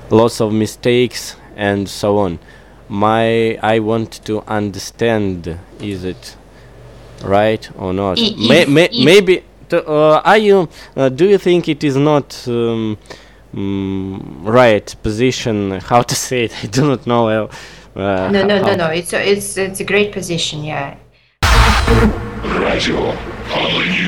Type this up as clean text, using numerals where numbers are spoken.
lots of mistakes and so on. I want to understand, is it right or not? Maybe are you do you think it is not right position, how to say it? I do not know. No. It's a great position. Yeah. Gradual. Following you.